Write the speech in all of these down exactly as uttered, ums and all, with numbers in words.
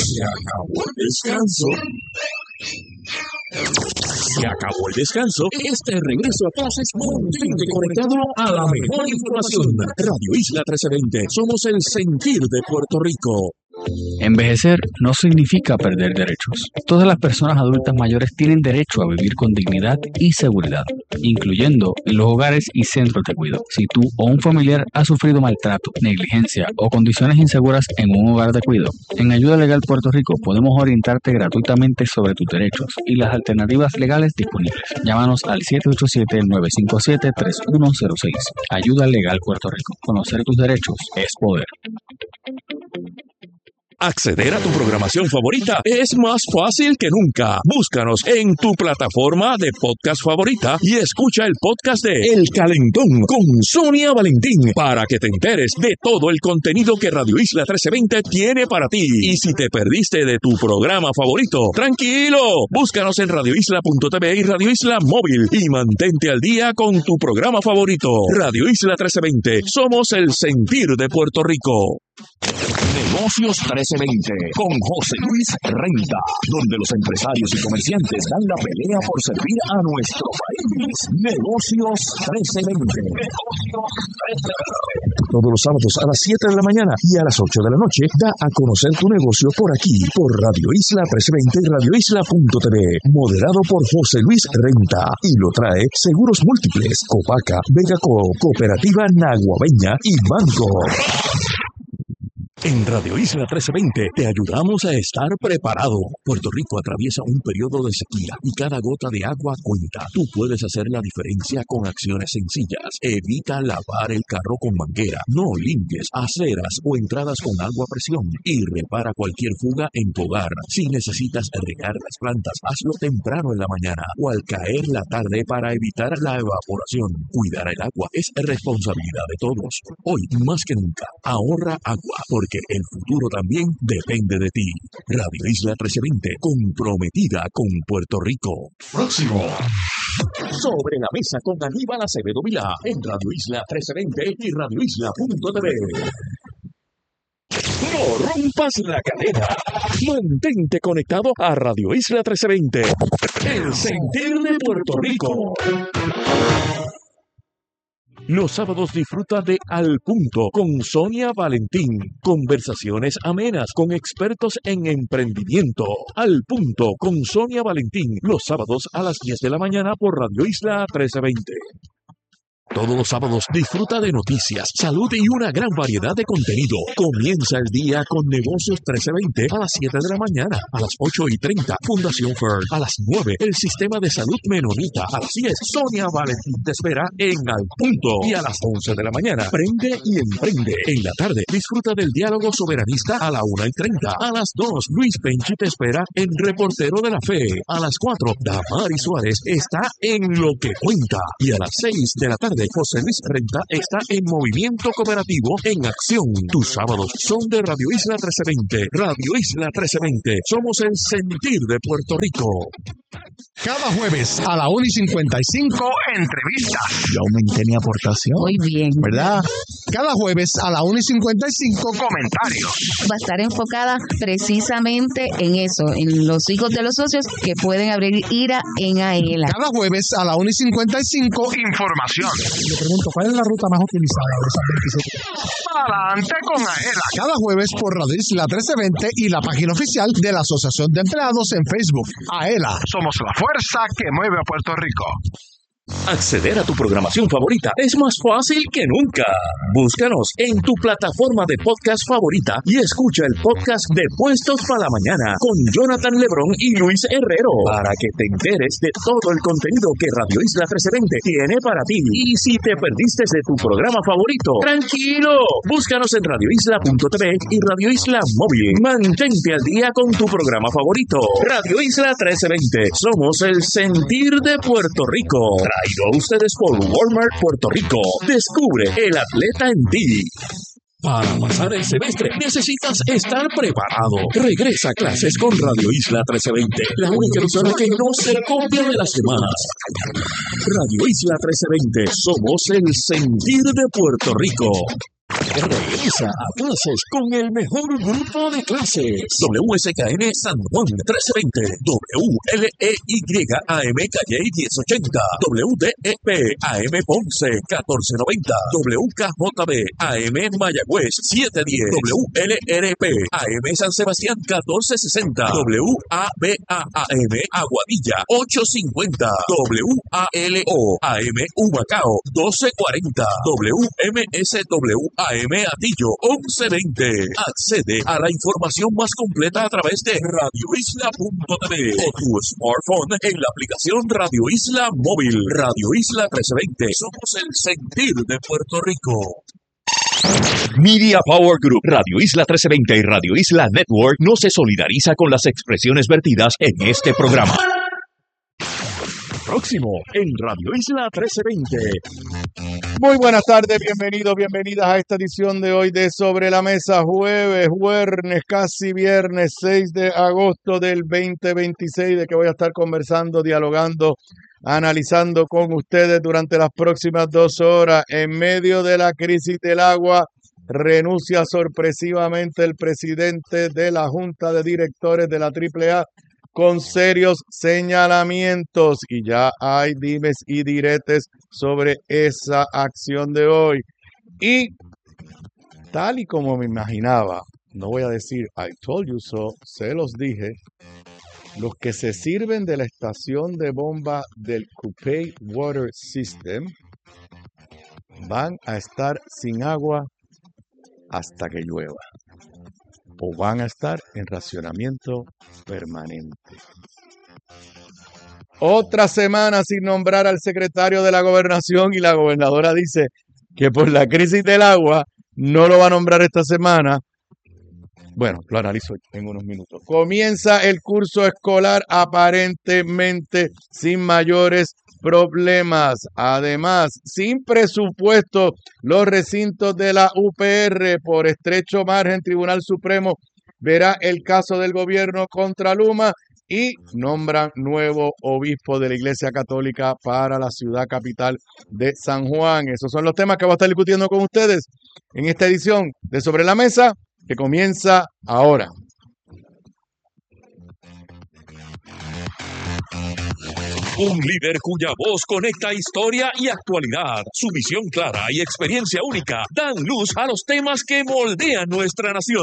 Se acabó el descanso. Se acabó el descanso. Este regreso a clases mantente conectado a la mejor información. Radio Isla trece veinte. Somos el sentir de Puerto Rico. Envejecer no significa perder derechos. Todas las personas adultas mayores tienen derecho a vivir con dignidad y seguridad, incluyendo en los hogares y centros de cuidado. Si tú o un familiar ha sufrido maltrato, negligencia o condiciones inseguras en un hogar de cuidado, en Ayuda Legal Puerto Rico podemos orientarte gratuitamente sobre tus derechos y las alternativas legales disponibles. Llámanos al siete ocho siete, nueve cinco siete, tres uno cero seis. Ayuda Legal Puerto Rico. Conocer tus derechos es poder. Acceder a tu programación favorita es más fácil que nunca. Búscanos en tu plataforma de podcast favorita y escucha el podcast de El Calentón con Sonia Valentín para que te enteres de todo el contenido que Radio Isla trece veinte tiene para ti. Y si te perdiste de tu programa favorito, tranquilo, búscanos en radio isla punto t v y Radio Isla Móvil y mantente al día con tu programa favorito. Radio Isla trece veinte, somos el sentir de Puerto Rico. Negocios trece veinte con José Luis Renta, donde los empresarios y comerciantes dan la pelea por servir a nuestro país. Negocios trece veinte. Negocios trece veinte. Todos los sábados a las siete de la mañana y a las ocho de la noche da a conocer tu negocio por aquí, por Radio Isla trece veinte y radio isla punto t v. Moderado por José Luis Renta y lo trae Seguros Múltiples, Copaca, Vegaco, Cooperativa Naguabeña y Banco. En Radio Isla trece veinte te ayudamos a estar preparado. Puerto Rico atraviesa un periodo de sequía y cada gota de agua cuenta. Tú puedes hacer la diferencia con acciones sencillas. Evita lavar el carro con manguera. No limpies aceras o entradas con agua a presión. Y repara cualquier fuga en tu hogar. Si necesitas regar las plantas, hazlo temprano en la mañana o al caer la tarde para evitar la evaporación. Cuidar el agua es responsabilidad de todos. Hoy, más que nunca, ahorra agua porque que el futuro también depende de ti. Radio Isla trece veinte, comprometida con Puerto Rico. Próximo. Sobre la mesa con Aníbal Acevedo Vilá en Radio Isla trece veinte y radio isla punto t v. No rompas la cadena. Mantente conectado a Radio Isla trece veinte. El sentir de Puerto Rico. Los sábados disfruta de Al Punto con Sonia Valentín. Conversaciones amenas con expertos en emprendimiento. Al Punto con Sonia Valentín. Los sábados a las diez de la mañana por Radio Isla trece veinte. Todos los sábados disfruta de noticias, salud y una gran variedad de contenido. Comienza el día con Negocios trece veinte a las siete de la mañana. A las ocho y treinta, Fundación Fern. A las nueve, el Sistema de Salud Menonita. A las diez, Sonia Valentín te espera en Al Punto. Y a las once de la mañana, Prende y Emprende. En la tarde, disfruta del diálogo soberanista a la una y treinta. A las dos, Luis Penchi te espera en Reportero de la Fe. A las cuatro, Damari Suárez está en Lo que Cuenta. Y a las seis de la tarde, José Luis Renta está en Movimiento Cooperativo en Acción. Tus sábados son de Radio Isla trece veinte. Radio Isla trece veinte. Somos el sentir de Puerto Rico. Cada jueves a la una y cincuenta y cinco, entrevistas. Yo aumenté mi aportación. Muy bien. ¿Verdad? Cada jueves a la una y cincuenta y cinco, comentarios. Va a estar enfocada precisamente en eso, en los hijos de los socios que pueden abrir IRA en AELA. Cada jueves a la una y cincuenta y cinco, información. Le pregunto, ¿cuál es la ruta más utilizada de esas veintisiete? Adelante con AELA. Cada jueves por Radio Isla trece veinte y la página oficial de la Asociación de Empleados en Facebook. AELA, somos la fuerza que mueve a Puerto Rico. Acceder a tu programación favorita es más fácil que nunca. Búscanos en tu plataforma de podcast favorita y escucha el podcast de Puestos para la Mañana con Jonathan Lebrón y Luis Herrero para que te enteres de todo el contenido que Radio Isla trece veinte tiene para ti. Y si te perdiste de tu programa favorito, tranquilo, búscanos en radio isla punto t v y Radio Isla Móvil. Mantente al día con tu programa favorito. Radio Isla trece veinte, somos el sentir de Puerto Rico. Traído a ustedes por Walmart Puerto Rico. Descubre el atleta en ti. Para pasar el semestre necesitas estar preparado. Regresa a clases con Radio Isla trece veinte, la única emisora que no se copia de las demás. Radio Isla trece veinte, somos el sentir de Puerto Rico. Regresa a clases con el mejor grupo de clases. W S K N San Juan trece veinte, W L E Y A M Calle diez ochenta, W D E P A M Ponce catorce noventa, W K J B A M Mayagüez siete diez, W L R P A M San Sebastián catorce sesenta, W A B A A M Aguadilla ocho cincuenta, W A L O A M Humacao doce cuarenta, W M S W A M Atillo once veinte. Accede a la información más completa a través de radio isla punto t v o tu smartphone en la aplicación Radio Isla Móvil. Radio Isla trece veinte. Somos el sentir de Puerto Rico. Media Power Group, Radio Isla trece veinte y Radio Isla Network no se solidariza con las expresiones vertidas en este programa. Próximo en Radio Isla trece veinte. Muy buenas tardes, bienvenidos, bienvenidas a esta edición de hoy de Sobre la Mesa, jueves, jueves, casi viernes, seis de agosto del veinte veintiséis, de que voy a estar conversando, dialogando, analizando con ustedes durante las próximas dos horas. En medio de la crisis del agua, renuncia sorpresivamente el presidente de la Junta de Directores de la triple A con serios señalamientos, y ya hay dimes y diretes sobre esa acción de hoy. Y tal y como me imaginaba, no voy a decir I told you so, se los dije, los que se sirven de la estación de bomba del Coupé Water System van a estar sin agua hasta que llueva, o van a estar en racionamiento permanente. Otra semana sin nombrar al secretario de la gobernación, y la gobernadora dice que por la crisis del agua no lo va a nombrar esta semana. Bueno, lo analizo en unos minutos. Comienza el curso escolar aparentemente sin mayores problemas. Además, sin presupuesto, los recintos de la U P R, por estrecho margen, Tribunal Supremo verá el caso del gobierno contra Luma y nombran nuevo obispo de la Iglesia Católica para la ciudad capital de San Juan. Esos son los temas que voy a estar discutiendo con ustedes en esta edición de Sobre la Mesa, que comienza ahora. Un líder cuya voz conecta historia y actualidad. Su visión clara y experiencia única dan luz a los temas que moldean nuestra nación.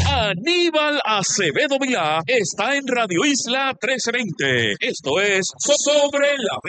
Aníbal Acevedo Vilá está en Radio Isla trece veinte. Esto es Sobre la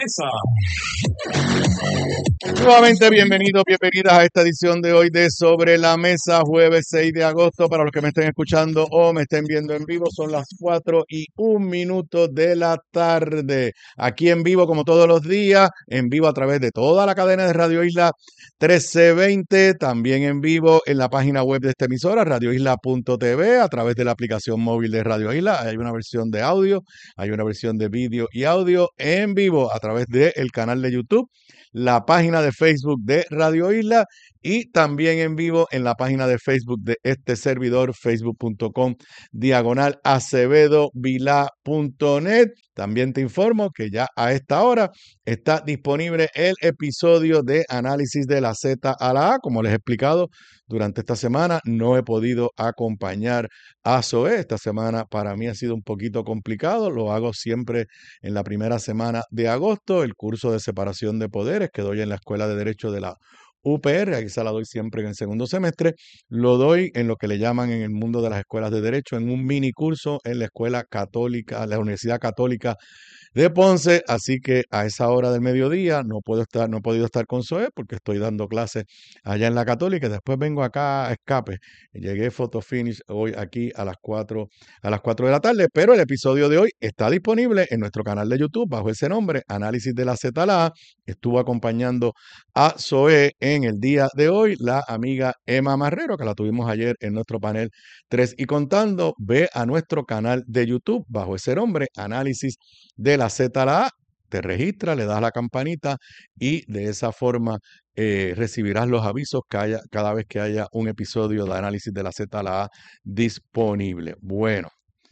Mesa. Nuevamente bienvenidos, bienvenidas a esta edición de hoy de Sobre la Mesa, jueves seis de agosto. Para los que me estén escuchando o me estén viendo en vivo, son las cuatro y un minuto de la tarde. Aquí en vivo, como todos los días, en vivo a través de toda la cadena de Radio Isla trece veinte, también en vivo en la página web de esta emisora, radio isla punto t v, a través de la aplicación móvil de Radio Isla. Hay una versión de audio, hay una versión de vídeo y audio en vivo a través del canal de YouTube, la página de Facebook de Radio Isla y también en vivo en la página de Facebook de este servidor, facebook punto com diagonal acevedo vilá punto net. También te informo que ya a esta hora está disponible el episodio de análisis de la Z a la A. Como les he explicado, durante esta semana no he podido acompañar a Zoé. Esta semana para mí ha sido un poquito complicado. Lo hago siempre en la primera semana de agosto. El curso de separación de poderes que doy en la Escuela de Derecho de la U P R, aquí se la doy siempre en el segundo semestre, lo doy en lo que le llaman en el mundo de las escuelas de Derecho, en un mini curso en la Escuela Católica, la Universidad Católica de Ponce, así que a esa hora del mediodía no puedo estar, no he podido estar con Zoé porque estoy dando clases allá en la Católica. Después vengo acá a escape. Llegué photo finish hoy aquí a las cuatro a las cuatro de la tarde, pero el episodio de hoy está disponible en nuestro canal de YouTube bajo ese nombre, Análisis de la Z a la A. Estuvo acompañando a Zoé en el día de hoy la amiga Emma Marrero, que la tuvimos ayer en nuestro panel tres y contando. Ve a nuestro canal de YouTube bajo ese nombre, Análisis de la Z a la A, te registras, le das a la campanita y de esa forma eh, recibirás los avisos que haya, cada vez que haya un episodio de Análisis de la Z a la A disponible. Bueno,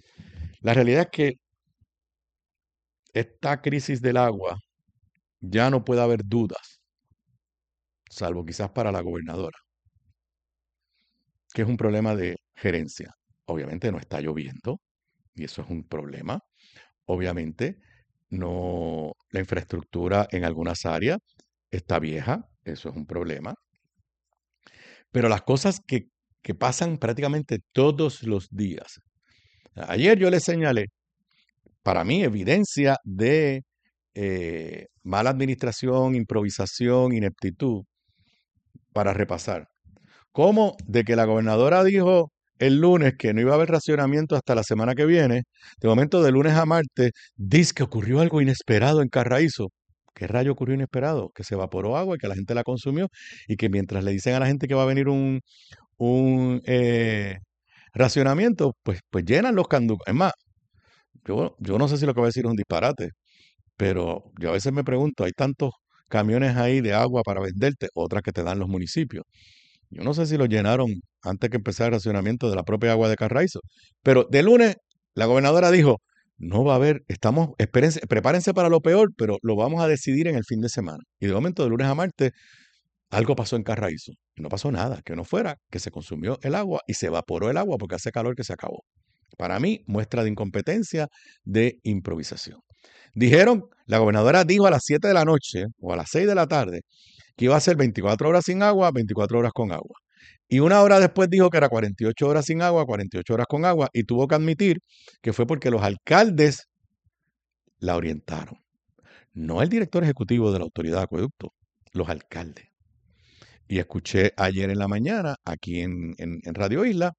la realidad es que esta crisis del agua ya no puede haber dudas, salvo quizás para la gobernadora, que es un problema de gerencia. Obviamente no está lloviendo y eso es un problema. Obviamente no, la infraestructura en algunas áreas está vieja, eso es un problema. Pero las cosas que, que pasan prácticamente todos los días. Ayer yo les señalé, para mí, evidencia de eh, mala administración, improvisación, ineptitud, para repasar. ¿Cómo de que la gobernadora dijo el lunes que no iba a haber racionamiento hasta la semana que viene, de momento de lunes a martes, dice que ocurrió algo inesperado en Carraízo? ¿Qué rayo ocurrió inesperado? Que se evaporó agua y que la gente la consumió y que mientras le dicen a la gente que va a venir un, un eh, racionamiento, pues, pues llenan los canducos. Es más, yo, yo no sé si lo que voy a decir es un disparate, pero yo a veces me pregunto, hay tantos camiones ahí de agua para venderte, otras que te dan los municipios. Yo no sé si lo llenaron antes que empezara el racionamiento de la propia agua de Carraízo, pero de lunes la gobernadora dijo, no va a haber, estamos, espérense, prepárense para lo peor, pero lo vamos a decidir en el fin de semana. Y de momento, de lunes a martes, algo pasó en Carraízo. Y no pasó nada, que no fuera, que se consumió el agua y se evaporó el agua porque hace calor que se acabó. Para mí, muestra de incompetencia, de improvisación. Dijeron, la gobernadora dijo a las siete de la noche o a las seis de la tarde que iba a ser veinticuatro horas sin agua, veinticuatro horas con agua. Y una hora después dijo que era cuarenta y ocho horas sin agua, cuarenta y ocho horas con agua, y tuvo que admitir que fue porque los alcaldes la orientaron. No el director ejecutivo de la Autoridad de Acueducto, los alcaldes. Y escuché ayer en la mañana, aquí en, en, en Radio Isla,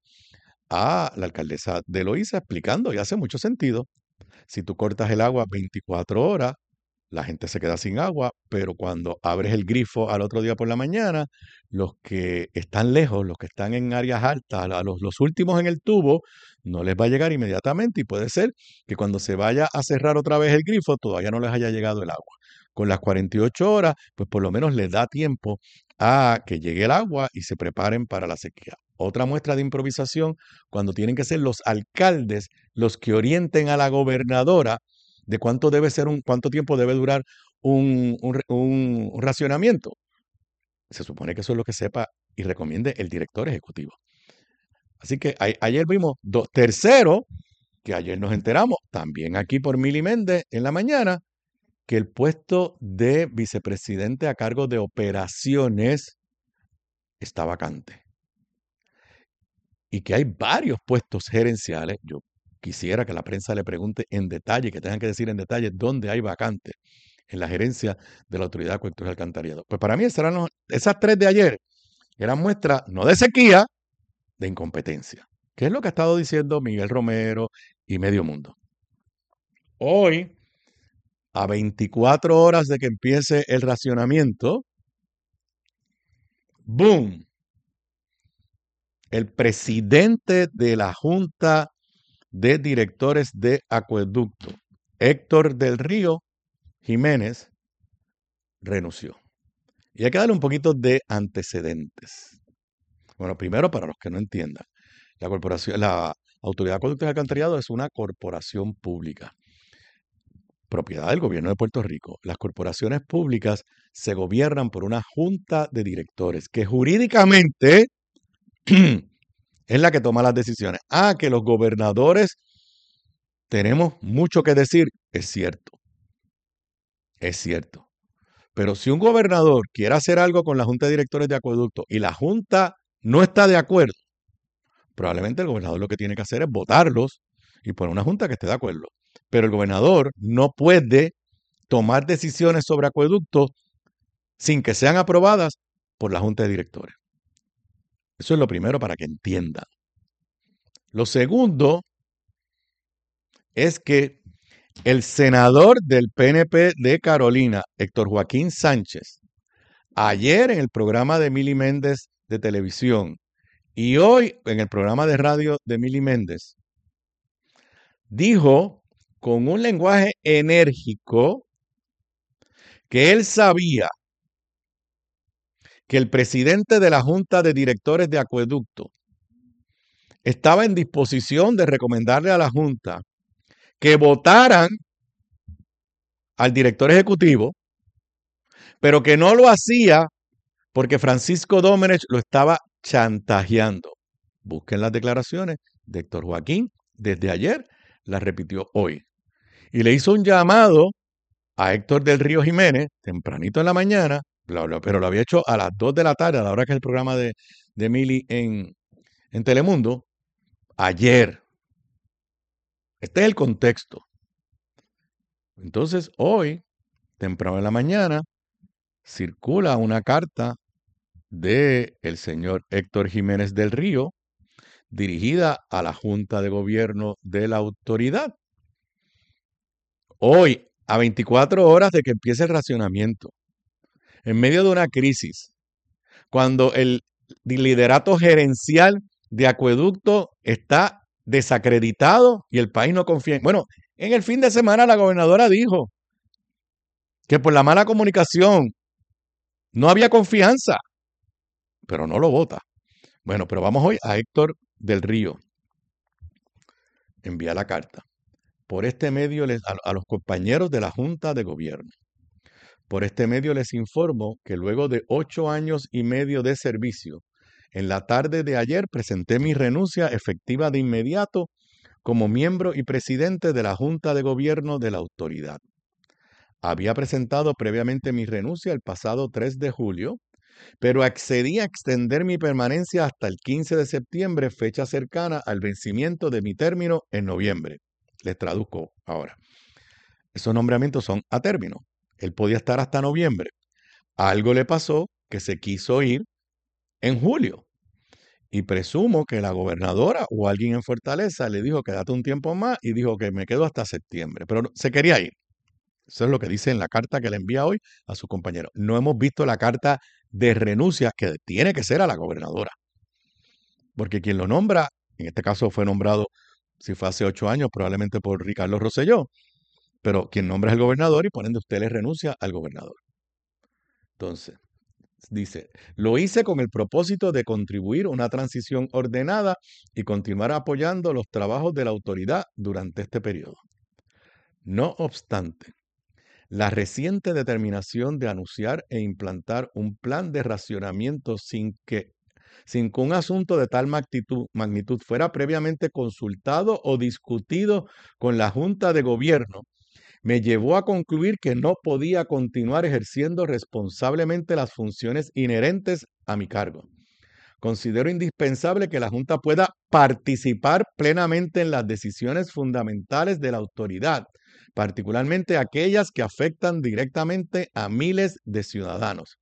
a la alcaldesa de Loíza explicando, y hace mucho sentido, si tú cortas el agua veinticuatro horas, la gente se queda sin agua, pero cuando abres el grifo al otro día por la mañana, los que están lejos, los que están en áreas altas, a los, los últimos en el tubo, no les va a llegar inmediatamente y puede ser que cuando se vaya a cerrar otra vez el grifo, todavía no les haya llegado el agua. Con las cuarenta y ocho horas, pues por lo menos les da tiempo a que llegue el agua y se preparen para la sequía. Otra muestra de improvisación, cuando tienen que ser los alcaldes los que orienten a la gobernadora de cuánto debe ser un, cuánto tiempo debe durar un, un, un, un racionamiento. Se supone que eso es lo que sepa y recomiende el director ejecutivo. Así que a, ayer vimos dos. Tercero, que ayer nos enteramos, también aquí por Mili Méndez en la mañana, que el puesto de vicepresidente a cargo de operaciones está vacante. Y que hay varios puestos gerenciales. Yo quisiera que la prensa le pregunte en detalle, que tengan que decir en detalle dónde hay vacante en la gerencia de la Autoridad de Acueductos y Alcantarillados. Pues para mí esas, eran, esas tres de ayer eran muestras no de sequía, de incompetencia. ¿Qué es lo que ha estado diciendo Miguel Romero y medio mundo? Hoy, a veinticuatro horas de que empiece el racionamiento, ¡boom! El presidente de la Junta de Directores de Acueducto, Héctor del Río Jiménez, renunció. Y hay que darle un poquito de antecedentes. Bueno, primero, para los que no entiendan, la corporación, la Autoridad de Acueductos y Alcantarillados es una corporación pública, propiedad del gobierno de Puerto Rico. Las corporaciones públicas se gobiernan por una junta de directores que jurídicamente es la que toma las decisiones. Ah, que los gobernadores tenemos mucho que decir. Es cierto. Es cierto. Pero si un gobernador quiere hacer algo con la Junta de Directores de Acueducto y la Junta no está de acuerdo, probablemente el gobernador lo que tiene que hacer es votarlos y poner una Junta que esté de acuerdo. Pero el gobernador no puede tomar decisiones sobre acueductos sin que sean aprobadas por la Junta de Directores. Eso es lo primero para que entiendan. Lo segundo es que el senador del P N P de Carolina, Héctor Joaquín Sánchez, ayer en el programa de Mili Méndez de televisión y hoy en el programa de radio de Mili Méndez, dijo con un lenguaje enérgico que él sabía que el presidente de la Junta de Directores de Acueducto estaba en disposición de recomendarle a la Junta que votaran al director ejecutivo, pero que no lo hacía porque Francisco Domenech lo estaba chantajeando. Busquen las declaraciones de Héctor Joaquín desde ayer, las repitió hoy. Y le hizo un llamado a Héctor del Río Jiménez, tempranito en la mañana, pero lo había hecho a las dos de la tarde, a la hora que es el programa de, de Mili en, en Telemundo, ayer. Este es el contexto. Entonces, hoy, temprano en la mañana, circula una carta de el señor Héctor Jiménez del Río, dirigida a la Junta de Gobierno de la autoridad. Hoy, a veinticuatro horas de que empiece el racionamiento, en medio de una crisis, cuando el liderato gerencial de Acueducto está desacreditado y el país no confía en... Bueno, en el fin de semana la gobernadora dijo que por la mala comunicación no había confianza, pero no lo vota. Bueno, pero vamos hoy a Héctor del Río. Envía la carta. Por este medio les, a, a los compañeros de la Junta de Gobierno. Por este medio les informo que luego de ocho años y medio de servicio, en la tarde de ayer presenté mi renuncia efectiva de inmediato como miembro y presidente de la Junta de Gobierno de la autoridad. Había presentado previamente mi renuncia el pasado tres de julio, pero accedí a extender mi permanencia hasta el quince de septiembre, fecha cercana al vencimiento de mi término en noviembre. Les traduzco ahora. Esos nombramientos son a término. Él podía estar hasta noviembre. Algo le pasó que se quiso ir en julio. Y presumo que la gobernadora o alguien en Fortaleza le dijo quédate un tiempo más y dijo que me quedo hasta septiembre. Pero se quería ir. Eso es lo que dice en la carta que le envía hoy a su compañero. No hemos visto la carta de renuncia que tiene que ser a la gobernadora. Porque quien lo nombra, en este caso fue nombrado, si fue hace ocho años, probablemente por Ricardo Rosselló, pero quien nombra es el gobernador y por ende usted le renuncia al gobernador. Entonces, dice, lo hice con el propósito de contribuir a una transición ordenada y continuar apoyando los trabajos de la autoridad durante este periodo. No obstante, la reciente determinación de anunciar e implantar un plan de racionamiento sin que, sin que un asunto de tal magnitud, magnitud fuera previamente consultado o discutido con la Junta de Gobierno, me llevó a concluir que no podía continuar ejerciendo responsablemente las funciones inherentes a mi cargo. Considero indispensable que la Junta pueda participar plenamente en las decisiones fundamentales de la autoridad, particularmente aquellas que afectan directamente a miles de ciudadanos.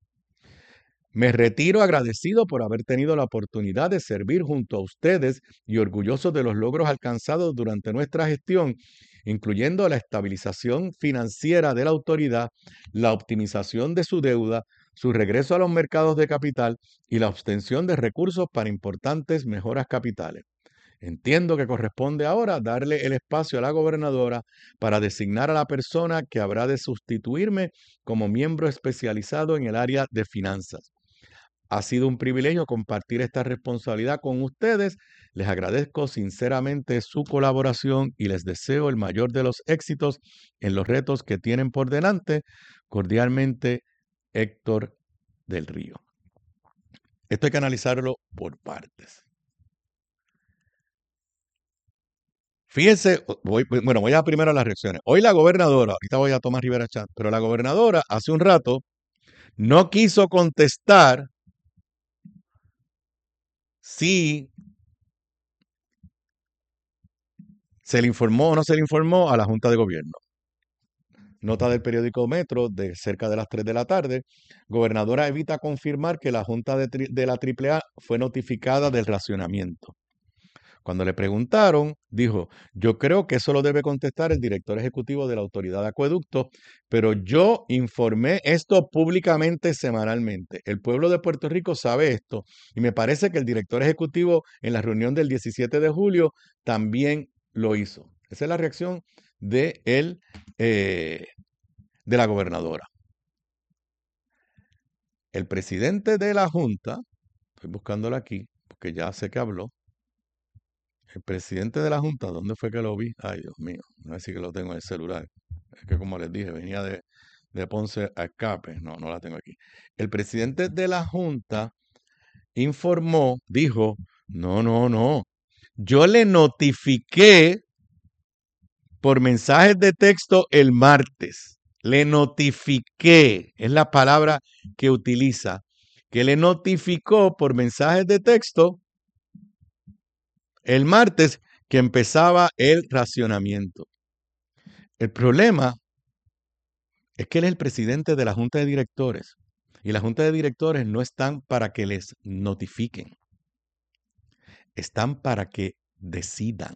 Me retiro agradecido por haber tenido la oportunidad de servir junto a ustedes y orgulloso de los logros alcanzados durante nuestra gestión, incluyendo la estabilización financiera de la autoridad, la optimización de su deuda, su regreso a los mercados de capital y la obtención de recursos para importantes mejoras capitales. Entiendo que corresponde ahora darle el espacio a la gobernadora para designar a la persona que habrá de sustituirme como miembro especializado en el área de finanzas. Ha sido un privilegio compartir esta responsabilidad con ustedes. Les agradezco sinceramente su colaboración y les deseo el mayor de los éxitos en los retos que tienen por delante. Cordialmente, Héctor del Río. Esto hay que analizarlo por partes. Fíjense, voy, bueno, voy a primero a las reacciones. Hoy la gobernadora, ahorita voy a Tomás Rivera Chat, pero la gobernadora hace un rato no quiso contestar si se le informó o no se le informó a la Junta de Gobierno. Nota del periódico Metro de cerca de las tres de la tarde. Gobernadora evita confirmar que la Junta de, de la triple A fue notificada del racionamiento. Cuando le preguntaron, dijo, yo creo que eso lo debe contestar el director ejecutivo de la Autoridad de Acueducto, pero yo informé esto públicamente semanalmente. El pueblo de Puerto Rico sabe esto y me parece que el director ejecutivo en la reunión del diecisiete de julio también lo hizo. Esa es la reacción de, el, eh, de la gobernadora. El presidente de la Junta, estoy buscándolo aquí porque ya sé que habló, el presidente de la Junta, ¿dónde fue que lo vi? Ay, Dios mío, no sé si que lo tengo en el celular. Es que como les dije, venía de, de Ponce a Escape. No, no la tengo aquí. El presidente de la Junta informó, dijo, No, no, no. Yo le notifiqué por mensajes de texto el martes. Le notifiqué, es la palabra que utiliza, que le notificó por mensajes de texto el martes que empezaba el racionamiento. El problema es que él es el presidente de la Junta de Directores y la Junta de Directores no están para que les notifiquen, están para que decidan.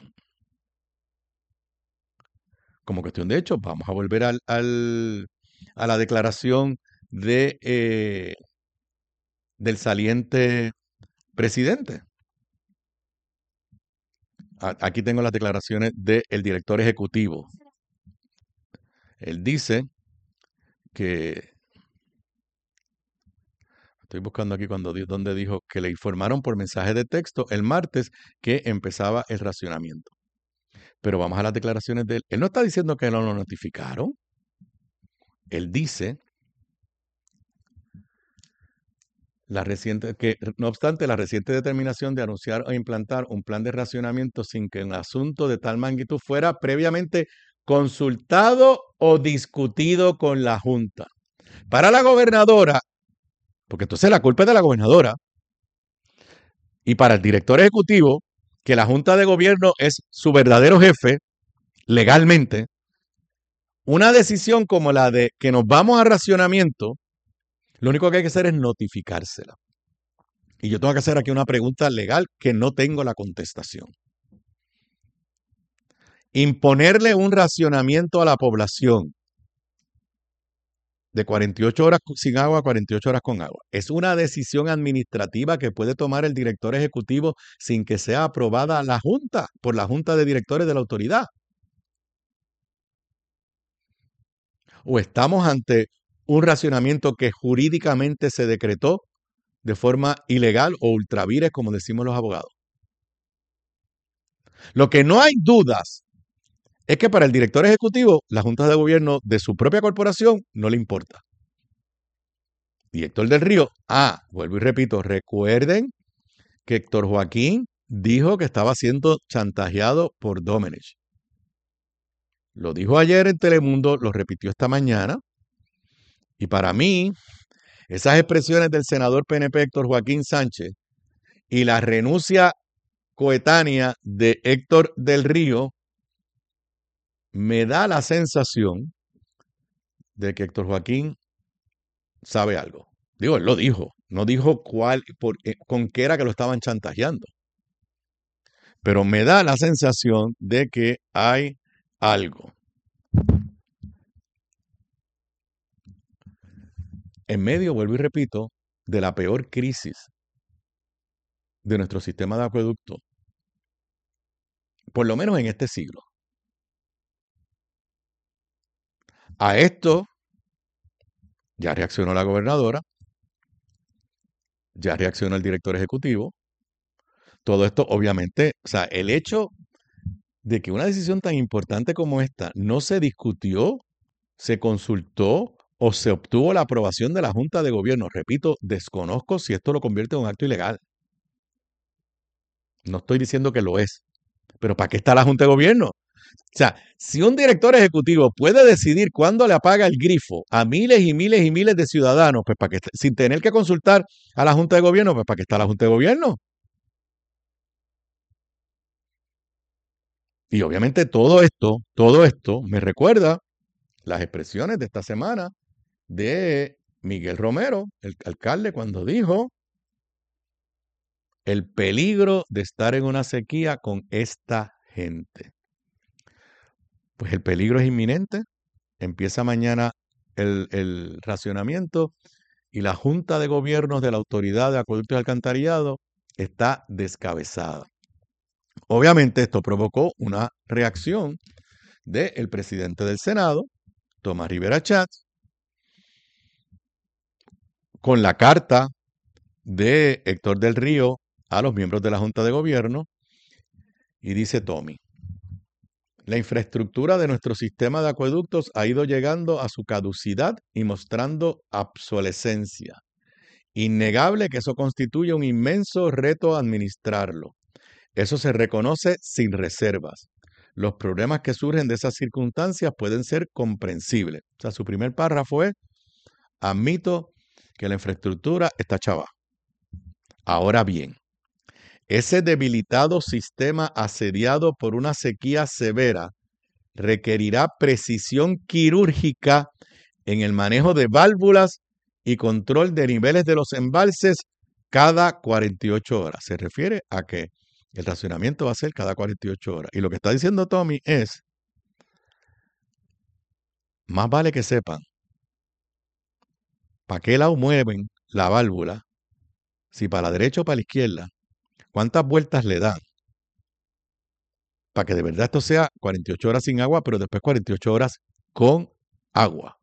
Como cuestión de hecho, vamos a volver al, al, a la declaración de, eh, del saliente presidente. Aquí tengo las declaraciones del director ejecutivo. Él dice que, estoy buscando aquí cuando donde dijo que le informaron por mensaje de texto el martes que empezaba el racionamiento. Pero vamos a las declaraciones de él. Él no está diciendo que no lo notificaron. Él dice la reciente, que no obstante la reciente determinación de anunciar o implantar un plan de racionamiento sin que un asunto de tal magnitud fuera previamente consultado o discutido con la Junta. Para la gobernadora, porque entonces la culpa es de la gobernadora, y para el director ejecutivo, que la Junta de Gobierno es su verdadero jefe, legalmente, una decisión como la de que nos vamos a racionamiento, lo único que hay que hacer es notificársela. Y yo tengo que hacer aquí una pregunta legal que no tengo la contestación. Imponerle un racionamiento a la población de cuarenta y ocho horas sin agua a cuarenta y ocho horas con agua es una decisión administrativa que puede tomar el director ejecutivo sin que sea aprobada la Junta, por la Junta de Directores de la autoridad. O estamos ante un racionamiento que jurídicamente se decretó de forma ilegal o ultravires, como decimos los abogados. Lo que no hay dudas es que para el director ejecutivo, la Junta de Gobierno de su propia corporación no le importa. Y Héctor del Río, ah, vuelvo y repito, recuerden que Héctor Joaquín dijo que estaba siendo chantajeado por Domenech. Lo dijo ayer en Telemundo, lo repitió esta mañana. Y para mí, esas expresiones del senador P N P Héctor Joaquín Sánchez y la renuncia coetánea de Héctor del Río me da la sensación de que Héctor Joaquín sabe algo. Digo, él lo dijo, no dijo cuál, por, eh, con qué era que lo estaban chantajeando. Pero me da la sensación de que hay algo. En medio, vuelvo y repito, de la peor crisis de nuestro sistema de acueducto, por lo menos en este siglo. A esto ya reaccionó la gobernadora, ya reaccionó el director ejecutivo. Todo esto, obviamente, o sea, el hecho de que una decisión tan importante como esta no se discutió, se consultó o se obtuvo la aprobación de la Junta de Gobierno. Repito, desconozco si esto lo convierte en un acto ilegal. No estoy diciendo que lo es, pero ¿para qué está la Junta de Gobierno? O sea, si un director ejecutivo puede decidir cuándo le apaga el grifo a miles y miles y miles de ciudadanos, pues para que, sin tener que consultar a la Junta de Gobierno, pues ¿para qué está la Junta de Gobierno? Y obviamente todo esto, todo esto me recuerda las expresiones de esta semana de Miguel Romero, el alcalde, cuando dijo el peligro de estar en una sequía con esta gente. Pues el peligro es inminente. Empieza mañana el, el racionamiento y la Junta de Gobiernos de la Autoridad de Acueductos y Alcantarillado está descabezada. Obviamente esto provocó una reacción del presidente del Senado, Tomás Rivera Chatz, con la carta de Héctor del Río a los miembros de la Junta de Gobierno, y dice Tommy: la infraestructura de nuestro sistema de acueductos ha ido llegando a su caducidad y mostrando obsolescencia. Innegable que eso constituye un inmenso reto administrarlo. Eso se reconoce sin reservas. Los problemas que surgen de esas circunstancias pueden ser comprensibles. O sea, su primer párrafo es: admito que la infraestructura está chava. Ahora bien, ese debilitado sistema asediado por una sequía severa requerirá precisión quirúrgica en el manejo de válvulas y control de niveles de los embalses cada cuarenta y ocho horas. Se refiere a que el racionamiento va a ser cada cuarenta y ocho horas. Y lo que está diciendo Tommy es: más vale que sepan para qué lado mueven la válvula, si para la derecha o para la izquierda, cuántas vueltas le dan, para que de verdad esto sea cuarenta y ocho horas sin agua, pero después cuarenta y ocho horas con agua.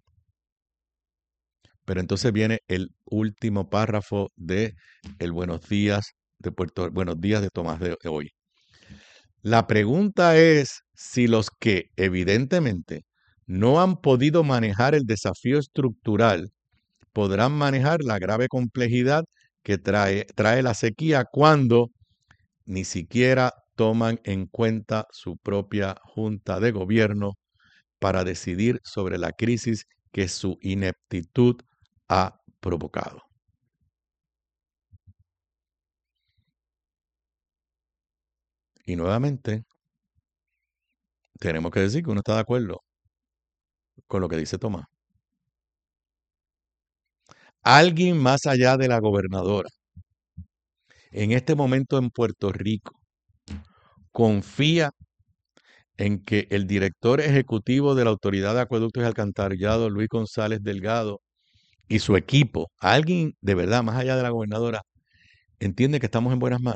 Pero entonces viene el último párrafo de el Buenos Días de Puerto, Buenos Días de Tomás de hoy. La pregunta es si los que evidentemente no han podido manejar el desafío estructural podrán manejar la grave complejidad que trae, trae la sequía cuando ni siquiera toman en cuenta su propia junta de gobierno para decidir sobre la crisis que su ineptitud ha provocado. Y nuevamente, tenemos que decir que uno está de acuerdo con lo que dice Tomás. Alguien más allá de la gobernadora, en este momento en Puerto Rico, confía en que el director ejecutivo de la Autoridad de Acueductos y Alcantarillado, Luis González Delgado, y su equipo, alguien de verdad más allá de la gobernadora, entiende que estamos en buenas manos.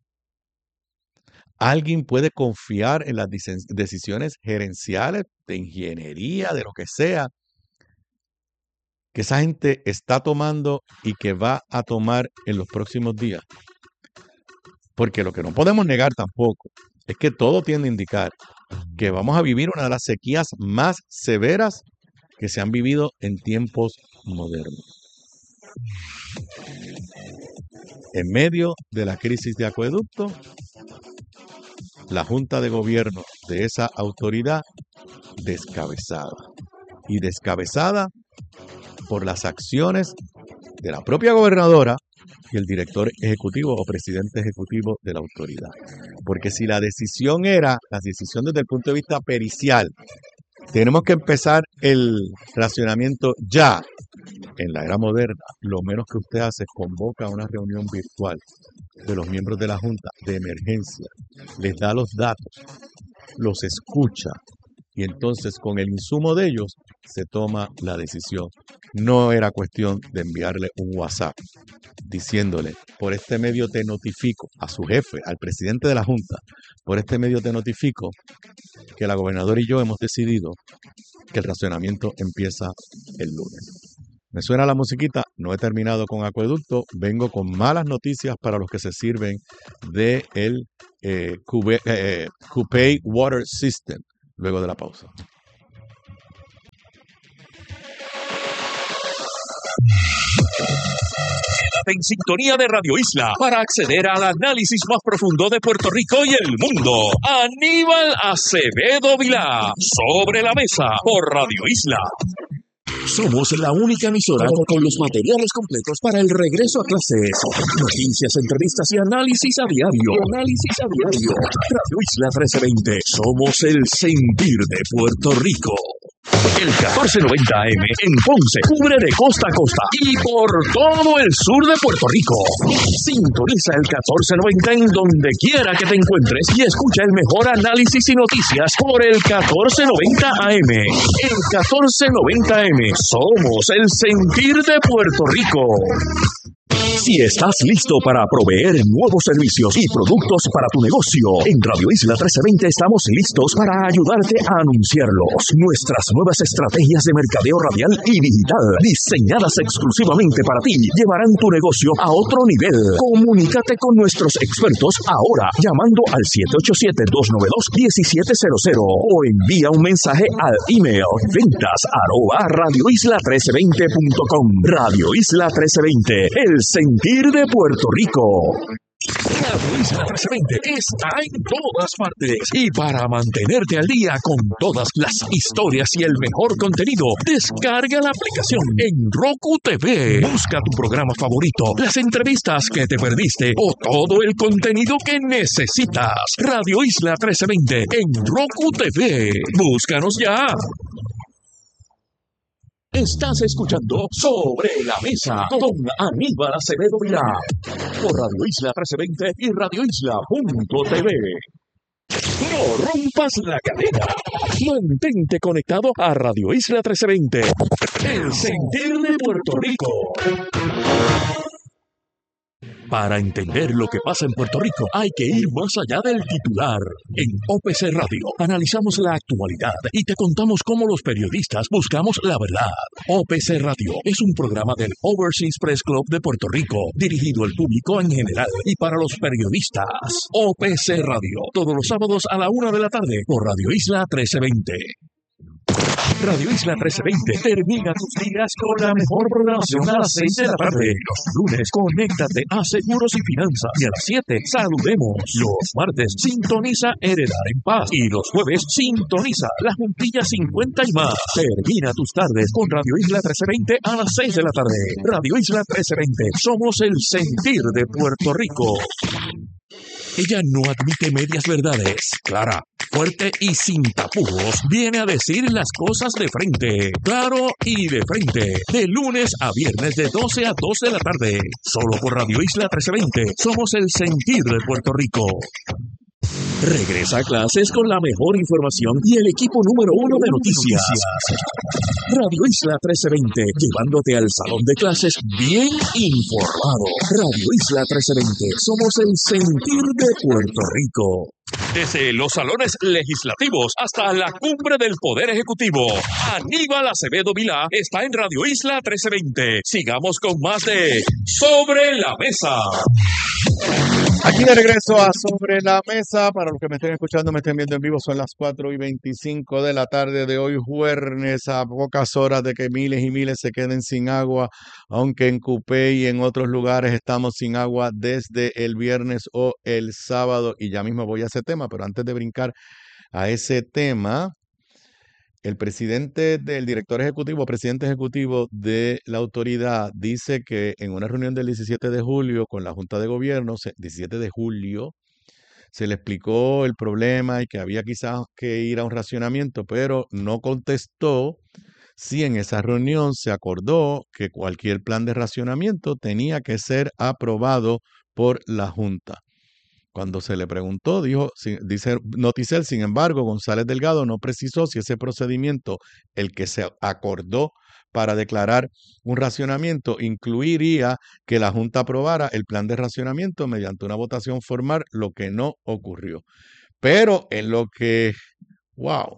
Alguien puede confiar en las decisiones gerenciales, de ingeniería, de lo que sea, que esa gente está tomando y que va a tomar en los próximos días. Porque lo que no podemos negar tampoco es que todo tiende a indicar que vamos a vivir una de las sequías más severas que se han vivido en tiempos modernos. En medio de la crisis de acueducto, la Junta de Gobierno de esa autoridad descabezada. Y descabezada por las acciones de la propia gobernadora y el director ejecutivo o presidente ejecutivo de la autoridad. Porque si la decisión era, la decisión desde el punto de vista pericial, tenemos que empezar el racionamiento ya. En la era moderna, lo menos que usted hace es convoca una reunión virtual de los miembros de la Junta de emergencia, les da los datos, los escucha y entonces con el insumo de ellos se toma la decisión. No era cuestión de enviarle un WhatsApp diciéndole: por este medio te notifico a su jefe, al presidente de la Junta, por este medio te notifico que la gobernadora y yo hemos decidido que el racionamiento empieza el lunes. Me suena la musiquita, no he terminado con acueducto, vengo con malas noticias para los que se sirven de el eh, Cube, eh, Cupay Water System, luego de la pausa. Quédate en sintonía de Radio Isla para acceder al análisis más profundo de Puerto Rico y el mundo. Aníbal Acevedo Vilá, Sobre la Mesa, por Radio Isla. Somos la única emisora con los materiales completos para el regreso a clases. Noticias, entrevistas y análisis a diario. Análisis a diario. Radio Isla trece veinte. Somos el sentir de Puerto Rico. El catorce noventa A M en Ponce cubre de costa a costa y por todo el sur de Puerto Rico. Sintoniza el catorce noventa en donde quiera que te encuentres y escucha el mejor análisis y noticias por el catorce noventa A M. El catorce noventa A M. Somos el sentir de Puerto Rico. Si estás listo para proveer nuevos servicios y productos para tu negocio, en Radio Isla trece veinte estamos listos para ayudarte a anunciarlos. Nuestras nuevas estrategias de mercadeo radial y digital, diseñadas exclusivamente para ti, llevarán tu negocio a otro nivel. Comunícate con nuestros expertos ahora llamando al siete ocho siete, dos nueve dos, uno siete cero cero o envía un mensaje al email ventas arroba radio isla trece veinte punto com. Radio Isla trece veinte, el sentir de Puerto Rico. Radio Isla trece veinte está en todas partes y para mantenerte al día con todas las historias y el mejor contenido, descarga la aplicación en Roku T V. Busca tu programa favorito, las entrevistas que te perdiste o todo el contenido que necesitas. Radio Isla trece veinte en Roku T V. Búscanos ya. Estás escuchando Sobre la Mesa con Aníbal Acevedo Vilá por Radio Isla trece veinte y radio isla punto t v. No rompas la cadena. Mantente conectado a Radio Isla trece veinte, el sentir de Puerto Rico. Para entender lo que pasa en Puerto Rico, hay que ir más allá del titular. En O P C Radio analizamos la actualidad y te contamos cómo los periodistas buscamos la verdad. O P C Radio es un programa del Overseas Press Club de Puerto Rico, dirigido al público en general y para los periodistas. O P C Radio, todos los sábados a la una de la tarde por Radio Isla trece veinte. Radio Isla trece veinte termina tus días con la mejor programación a las seis de la tarde. Los lunes, conéctate a Seguros y Finanzas. Y a las siete, saludemos. Los martes, sintoniza Heredar en Paz. Y los jueves, sintoniza La Juntilla cincuenta y más. Termina tus tardes con Radio Isla trece veinte a las seis de la tarde. Radio Isla trece veinte, somos el sentir de Puerto Rico. Ella no admite medias verdades. Clara, fuerte y sin tapujos, viene a decir las cosas de frente. Claro y de frente. De lunes a viernes de doce a dos de la tarde. Solo por Radio Isla trece veinte. Somos el sentir de Puerto Rico. Regresa a clases con la mejor información y el equipo número uno de noticias. Radio Isla trece veinte, llevándote al salón de clases bien informado. Radio Isla trece veinte, somos el sentir de Puerto Rico. Desde los salones legislativos hasta la cumbre del Poder Ejecutivo, Aníbal Acevedo Vilá está en Radio Isla trece veinte. Sigamos con más de Sobre la Mesa. Aquí de regreso a Sobre la Mesa. Para los que me estén escuchando, me estén viendo en vivo, son las cuatro y veinticinco de la tarde de hoy, jueves, a pocas horas de que miles y miles se queden sin agua, aunque en Cupey y en otros lugares estamos sin agua desde el viernes o el sábado, y ya mismo voy a ese tema, pero antes de brincar a ese tema, el presidente del director ejecutivo, presidente ejecutivo de la autoridad, dice que en una reunión del diecisiete de julio con la Junta de Gobierno, diecisiete de julio, se le explicó el problema y que había quizás que ir a un racionamiento, pero no contestó si en esa reunión se acordó que cualquier plan de racionamiento tenía que ser aprobado por la Junta. Cuando se le preguntó, dijo, dice Noticel, sin embargo, González Delgado no precisó si ese procedimiento, el que se acordó para declarar un racionamiento, incluiría que la Junta aprobara el plan de racionamiento mediante una votación formal, lo que no ocurrió. Pero en lo que, wow,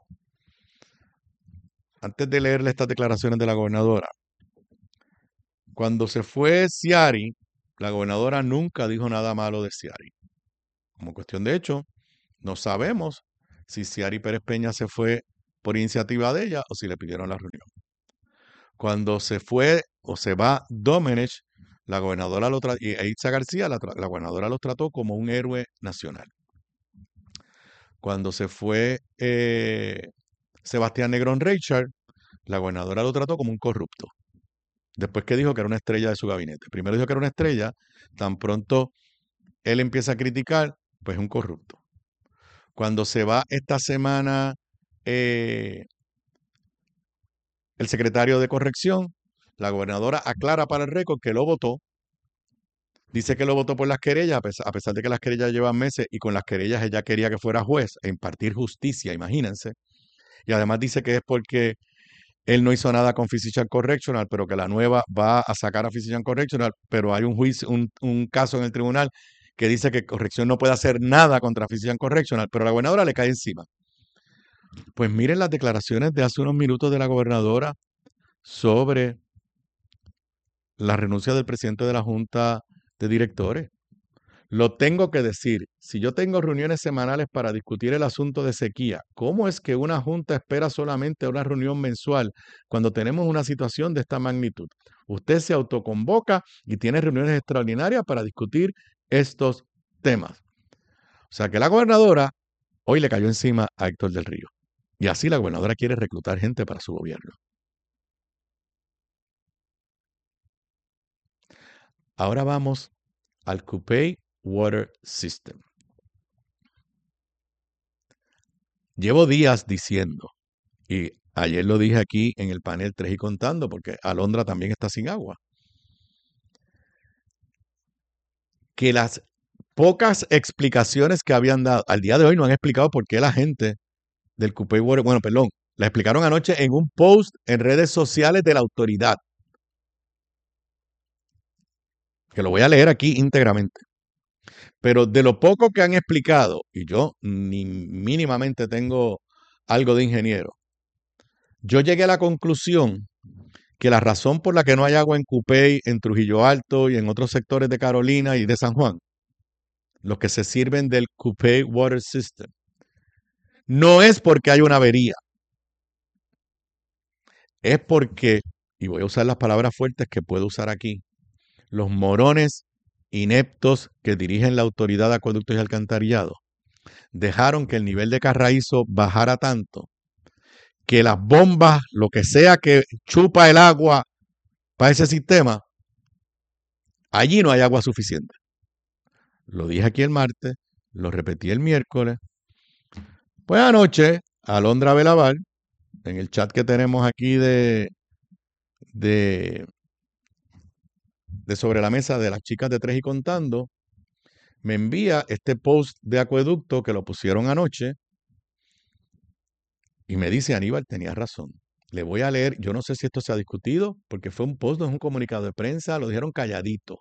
antes de leerle estas declaraciones de la gobernadora, cuando se fue Ciari, la gobernadora nunca dijo nada malo de Ciari. Como cuestión de hecho, no sabemos si Ciari Pérez Peña se fue por iniciativa de ella o si le pidieron la reunión. Cuando se fue o se va Domenech, la gobernadora lo tra- y Eitza García, la, tra- la gobernadora los trató como un héroe nacional. Cuando se fue eh, Sebastián Negrón Reichard, la gobernadora lo trató como un corrupto. Después que dijo que era una estrella de su gabinete. Primero dijo que era una estrella, tan pronto él empieza a criticar, pues es un corrupto. Cuando se va esta semana eh, el secretario de corrección, la gobernadora aclara para el récord que lo votó. Dice que lo votó por las querellas, a pesar, a pesar de que las querellas llevan meses y con las querellas ella quería que fuera juez e impartir justicia, imagínense. Y además dice que es porque él no hizo nada con Physician Correctional, pero que la nueva va a sacar a Physician Correctional, pero hay un juicio, un, un caso en el tribunal que dice que corrección no puede hacer nada contra Physician Correctional, pero la gobernadora le cae encima. Pues miren las declaraciones de hace unos minutos de la gobernadora sobre la renuncia del presidente de la Junta de Directores. Lo tengo que decir, si yo tengo reuniones semanales para discutir el asunto de sequía, ¿cómo es que una junta espera solamente una reunión mensual cuando tenemos una situación de esta magnitud? Usted se autoconvoca y tiene reuniones extraordinarias para discutir estos temas. O sea que la gobernadora hoy le cayó encima a Héctor del Río. Y así la gobernadora quiere reclutar gente para su gobierno. Ahora vamos al Coupé Water System. Llevo días diciendo, y ayer lo dije aquí en el panel tres y contando, porque Alondra también está sin agua, que las pocas explicaciones que habían dado, al día de hoy no han explicado por qué la gente del Coupé Water, bueno, perdón, la explicaron anoche en un post en redes sociales de la autoridad, que lo voy a leer aquí íntegramente. Pero de lo poco que han explicado, y yo ni mínimamente tengo algo de ingeniero, yo llegué a la conclusión que la razón por la que no hay agua en Cupey, en Trujillo Alto y en otros sectores de Carolina y de San Juan, los que se sirven del Coupé Water System, no es porque hay una avería, es porque, y voy a usar las palabras fuertes que puedo usar aquí, los morones ineptos que dirigen la Autoridad de Acueductos y Alcantarillado dejaron que el nivel de Carraízo bajara tanto que las bombas, lo que sea que chupa el agua para ese sistema, allí no hay agua suficiente. Lo dije aquí el martes, lo repetí el miércoles. Pues anoche, Alondra Belaval, en el chat que tenemos aquí de, de, de sobre la mesa de las chicas de Tres y Contando, me envía este post de acueducto que lo pusieron anoche y me dice, Aníbal, tenía razón. Le voy a leer, yo no sé si esto se ha discutido, porque fue un post, no es un comunicado de prensa, lo dijeron calladito.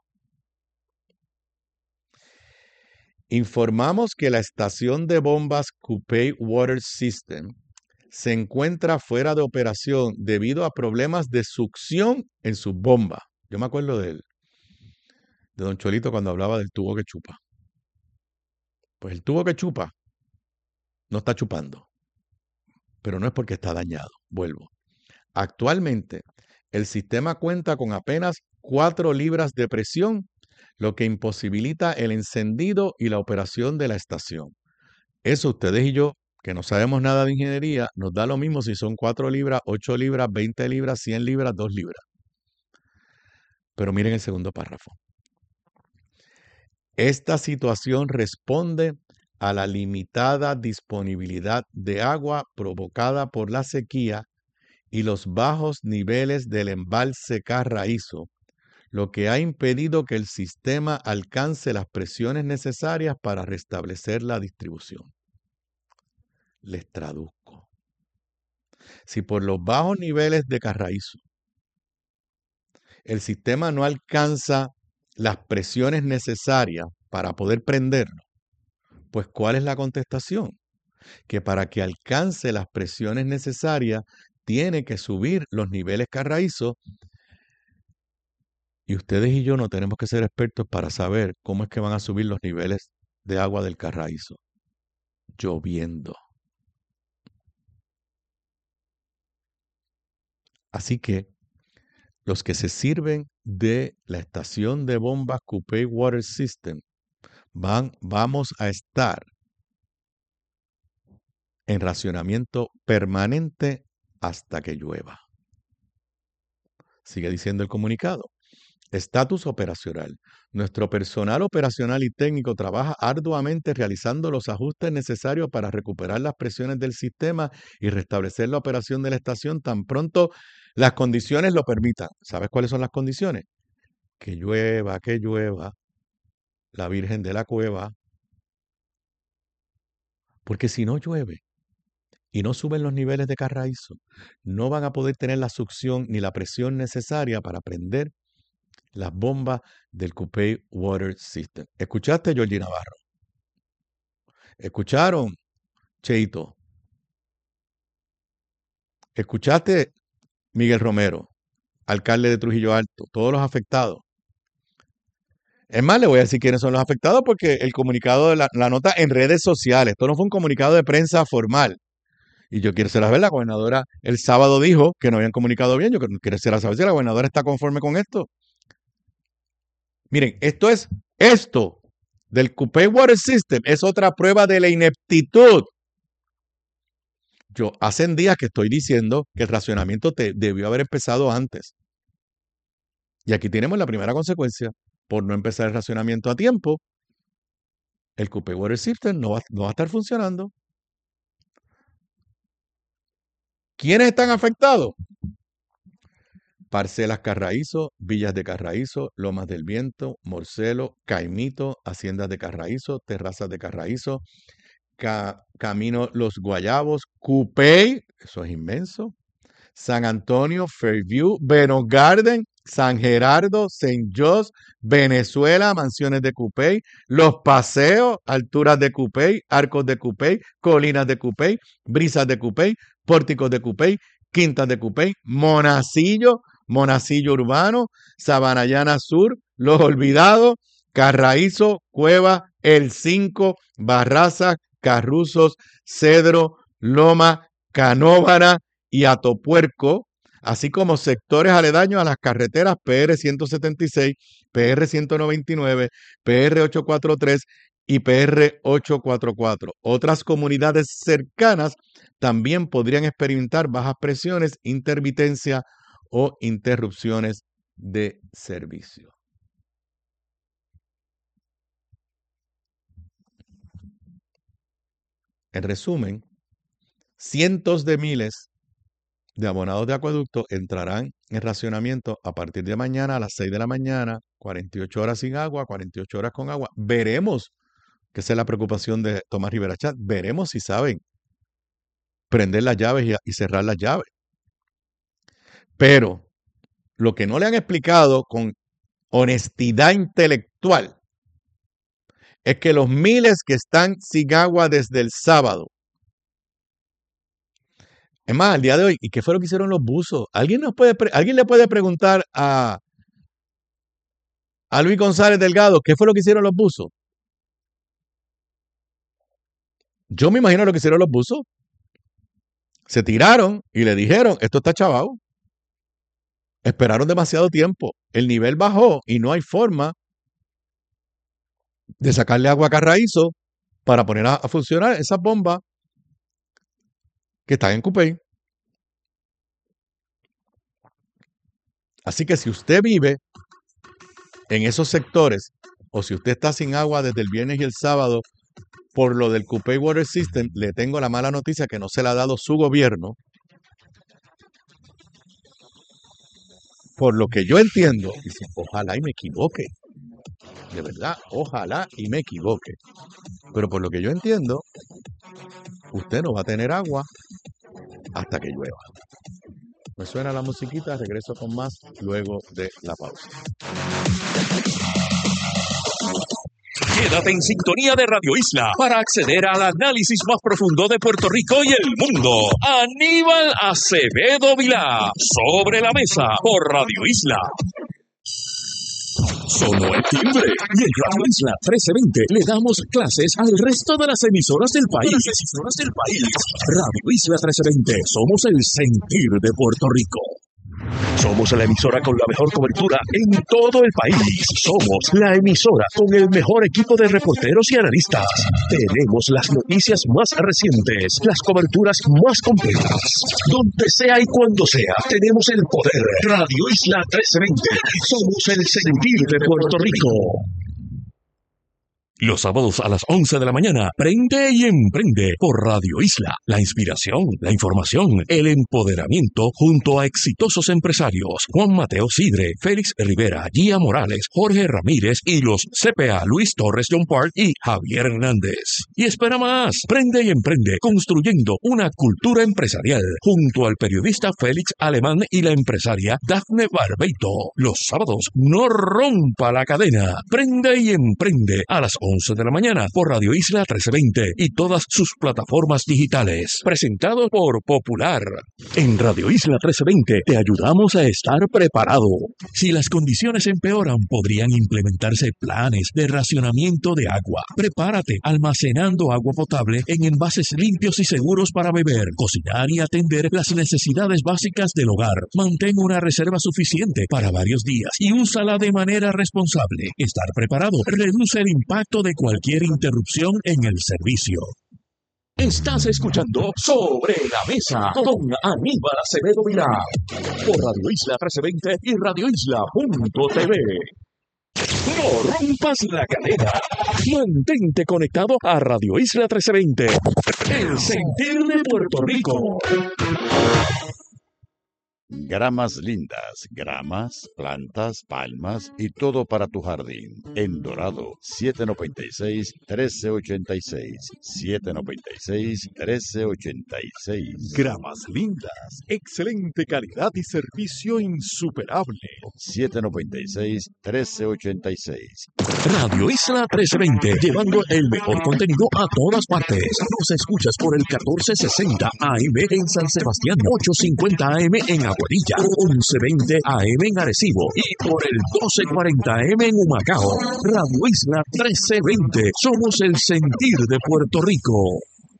Informamos que la estación de bombas Coupé Water System se encuentra fuera de operación debido a problemas de succión en sus bombas. Yo me acuerdo de él, de Don Cholito cuando hablaba del tubo que chupa. Pues el tubo que chupa no está chupando, pero no es porque está dañado. Vuelvo. Actualmente, el sistema cuenta con apenas cuatro libras de presión, lo que imposibilita el encendido y la operación de la estación. Eso ustedes y yo, que no sabemos nada de ingeniería, nos da lo mismo si son cuatro libras, ocho libras, veinte libras, cien libras, dos libras. Pero miren el segundo párrafo. Esta situación responde a la limitada disponibilidad de agua provocada por la sequía y los bajos niveles del embalse Carraízo, lo que ha impedido que el sistema alcance las presiones necesarias para restablecer la distribución. Les traduzco. Si por los bajos niveles de Carraízo el sistema no alcanza las presiones necesarias para poder prenderlo, pues ¿cuál es la contestación? Que para que alcance las presiones necesarias tiene que subir los niveles Carraízo. Y ustedes y yo no tenemos que ser expertos para saber cómo es que van a subir los niveles de agua del Carraízo. Lloviendo. Así que los que se sirven de la estación de bombas Coupé Water System van, vamos a estar en racionamiento permanente hasta que llueva. Sigue diciendo el comunicado. Estatus operacional. Nuestro personal operacional y técnico trabaja arduamente realizando los ajustes necesarios para recuperar las presiones del sistema y restablecer la operación de la estación tan pronto las condiciones lo permitan. ¿Sabes cuáles son las condiciones? Que llueva, que llueva, la Virgen de la Cueva. Porque si no llueve y no suben los niveles de carraízo, no van a poder tener la succión ni la presión necesaria para prender las bombas del Coupé Water System. ¿Escuchaste, Georgie Navarro? ¿Escucharon, Cheito? ¿Escuchaste, Miguel Romero, alcalde de Trujillo Alto? Todos los afectados. Es más, le voy a decir quiénes son los afectados porque el comunicado, de la, la nota en redes sociales, esto no fue un comunicado de prensa formal. Y yo quiero saber, la gobernadora el sábado dijo que no habían comunicado bien. Yo quiero saber si la gobernadora está conforme con esto. Miren, esto es, esto del Coupé Water System es otra prueba de la ineptitud. Yo hace días que estoy diciendo que el racionamiento te, debió haber empezado antes. Y aquí tenemos la primera consecuencia. Por no empezar el racionamiento a tiempo, el Coupé Water System no va, no va a estar funcionando. ¿Quiénes están afectados? Parcelas Carraízo, Villas de Carraízo, Lomas del Viento, Morcelo, Caimito, Haciendas de Carraízo, Terrazas de Carraízo, Ca, Camino Los Guayabos, Coupé, eso es inmenso, San Antonio, Fairview, Beno Garden, San Gerardo, Saint Jos, Venezuela, Mansiones de Coupé, Los Paseos, Alturas de Coupé, Arcos de Coupé, Colinas de Coupé, Brisas de Coupé, Pórticos de Coupé, Quintas de Coupé, Monacillo, Monacillo Urbano, Sabanayana Sur, Los Olvidados, Carraízo, Cueva, El cinco, Barraza, Carruzos, Cedro, Loma, Canóvara y Atopuerco, así como sectores aledaños a las carreteras P R ciento setenta y seis, P R ciento noventa y nueve, P R ochocientos cuarenta y tres y P R ochocientos cuarenta y cuatro. Otras comunidades cercanas también podrían experimentar bajas presiones, intermitencia o interrupciones de servicio. En resumen, cientos de miles de abonados de acueducto entrarán en racionamiento a partir de mañana a las seis de la mañana, cuarenta y ocho horas sin agua, cuarenta y ocho horas con agua. Veremos, que esa es la preocupación de Tomás Rivera Chat, veremos si saben prender las llaves y, y cerrar las llaves. Pero lo que no le han explicado con honestidad intelectual es que los miles que están sin agua desde el sábado, es más, al día de hoy, ¿y qué fue lo que hicieron los buzos? ¿Alguien, nos puede, ¿alguien le puede preguntar a, a Luis González Delgado qué fue lo que hicieron los buzos? Yo me imagino lo que hicieron los buzos. Se tiraron y le dijeron, esto está chavado. Esperaron demasiado tiempo. El nivel bajó y no hay forma de sacarle agua a Carraízo para poner a, a funcionar esas bombas que están en Coupé. Así que si usted vive en esos sectores o si usted está sin agua desde el viernes y el sábado por lo del Coupé Water System, le tengo la mala noticia que no se la ha dado su gobierno. Por lo que yo entiendo, y si, ojalá y me equivoque, de verdad, ojalá y me equivoque, pero por lo que yo entiendo, usted no va a tener agua hasta que llueva. Me suena la musiquita, regreso con más luego de la pausa. Quédate en sintonía de Radio Isla para acceder al análisis más profundo de Puerto Rico y el mundo. Aníbal Acevedo Vilá, Sobre la Mesa, por Radio Isla. Sonó el timbre y en Radio Isla trece veinte le damos clases al resto de las emisoras del país. Las emisoras del país. Radio Isla trece veinte, somos el sentir de Puerto Rico. Somos la emisora con la mejor cobertura en todo el país. Somos la emisora con el mejor equipo de reporteros y analistas. Tenemos las noticias más recientes, las coberturas más completas. Donde sea y cuando sea, tenemos el poder. Radio Isla trece veinte. Somos el sentir de Puerto Rico. Los sábados a las once de la mañana, Prende y Emprende por Radio Isla. La inspiración, la información, el empoderamiento junto a exitosos empresarios. Juan Mateo Sidre, Félix Rivera, Gia Morales, Jorge Ramírez y los C P A Luis Torres John Park y Javier Hernández. Y espera más, Prende y Emprende construyendo una cultura empresarial junto al periodista Félix Alemán y la empresaria Dafne Barbeito. Los sábados, no rompa la cadena. Prende y Emprende a las once de la mañana por Radio Isla trece veinte y todas sus plataformas digitales. Presentado por Popular. En Radio Isla trece veinte te ayudamos a estar preparado. Si las condiciones empeoran, podrían implementarse planes de racionamiento de agua. Prepárate almacenando agua potable en envases limpios y seguros para beber, cocinar y atender las necesidades básicas del hogar. Mantén una reserva suficiente para varios días y úsala de manera responsable. Estar preparado reduce el impacto de cualquier interrupción en el servicio. Estás escuchando Sobre la Mesa con Aníbal Acevedo Vilá por Radio Isla trece veinte y radio isla punto t v. No rompas la cadena. Mantente conectado a Radio Isla trece veinte. El sentir de Puerto Rico. Gramas lindas, gramas, plantas, palmas y todo para tu jardín. En Dorado, siete noventa y seis, trece ochenta y seis. siete noventa y seis, trece ochenta y seis. Gramas lindas, excelente calidad y servicio insuperable. siete noventa y seis, trece ochenta y seis. Radio Isla trece veinte, llevando el mejor contenido a todas partes. Nos escuchas por el catorce sesenta A M en San Sebastián, ochocientos cincuenta A M en Aguadilla, once veinte A M en Arecibo y por el doce cuarenta A M en Humacao. Radio Isla trece veinte, somos el sentir de Puerto Rico.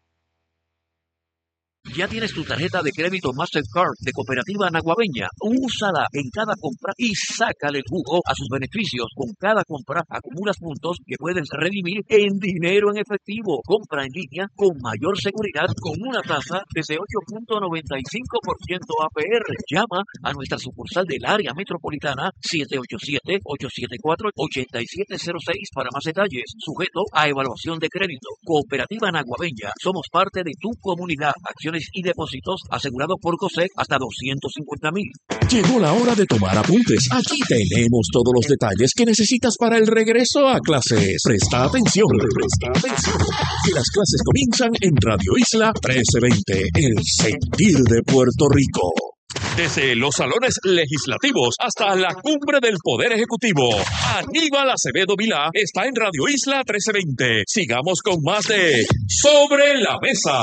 ¿Ya tienes tu tarjeta de crédito Mastercard de Cooperativa Naguabeña? Úsala en cada compra y sácale el jugo a sus beneficios. Con cada compra acumulas puntos que puedes redimir en dinero en efectivo. Compra en línea con mayor seguridad con una tasa desde ocho punto noventa y cinco por ciento A P R. Llama a nuestra sucursal del área metropolitana siete ocho siete, ocho siete cuatro, ocho siete cero seis para más detalles. Sujeto a evaluación de crédito. Cooperativa Naguabeña. Somos parte de tu comunidad. Acciones y depósitos asegurados por COSEC hasta doscientos cincuenta mil. Llegó la hora de tomar apuntes. Aquí tenemos todos los detalles que necesitas para el regreso a clases. Presta atención. Presta atención. Que las clases comienzan en Radio Isla trece veinte, el sentir de Puerto Rico. Desde los salones legislativos hasta la cumbre del Poder Ejecutivo, Aníbal Acevedo Vilá está en Radio Isla trece veinte. Sigamos con más de Sobre la Mesa.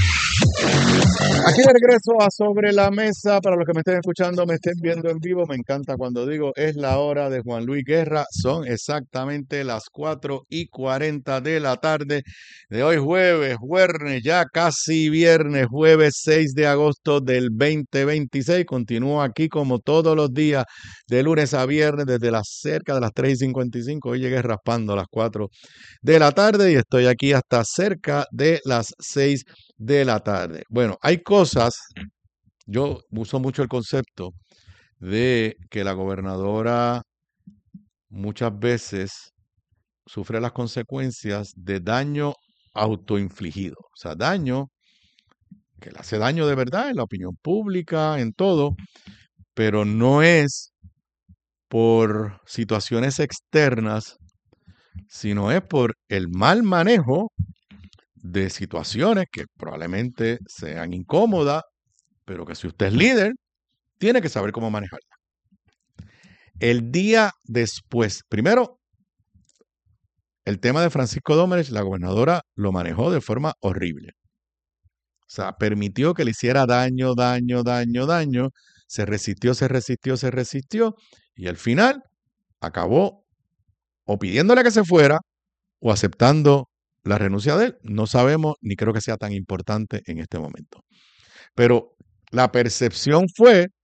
Aquí de regreso a Sobre la Mesa. Para los que me estén escuchando, me estén viendo en vivo, me encanta cuando digo es la hora de Juan Luis Guerra. Son exactamente las cuatro y cuarenta de la tarde de hoy jueves, jueves, ya casi viernes, jueves seis de agosto del veinte veintiséis. Continúo aquí como todos los días, de lunes a viernes, desde las cerca de las tres y cincuenta y cinco. Hoy llegué raspando a las cuatro de la tarde y estoy aquí hasta cerca de las seis de la tarde. Bueno, hay cosas, yo uso mucho el concepto de que la gobernadora muchas veces sufre las consecuencias de daño autoinfligido, o sea, daño que le hace daño de verdad en la opinión pública, en todo, pero no es por situaciones externas, sino es por el mal manejo de situaciones que probablemente sean incómodas, pero que si usted es líder, tiene que saber cómo manejarla. El día después, primero, el tema de Francisco Dómenes, la gobernadora lo manejó de forma horrible. O sea, permitió que le hiciera daño, daño, daño, daño, se resistió, se resistió, se resistió, y al final acabó o pidiéndole que se fuera o aceptando la renuncia de él. No sabemos, ni creo que sea tan importante en este momento. Pero la percepción fue